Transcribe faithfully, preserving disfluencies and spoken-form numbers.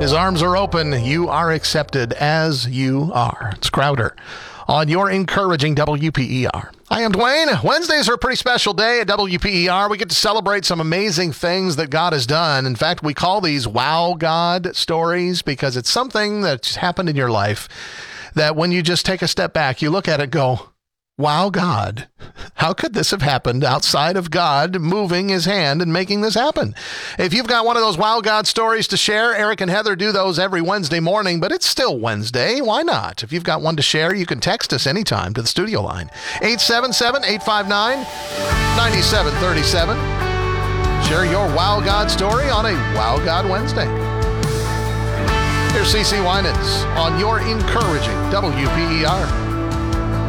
His arms are open. You are accepted as you are. It's Crowder on your encouraging W P E R. I am Dwayne. Wednesdays are a pretty special day at W P E R. We get to celebrate some amazing things that God has done. In fact, we call these Wow God stories because it's something that's happened in your life that when you just take a step back, you look at it and go, wow, God, how could this have happened outside of God moving his hand and making this happen? If you've got one of those wow, God stories to share, Eric and Heather do those every Wednesday morning, but it's still Wednesday. Why not? If you've got one to share, you can text us anytime to the studio line, eight seven seven, eight five nine, nine seven three seven. Share your wow, God story on a Wow, God Wednesday. Here's C C Winans on your encouraging W P E R.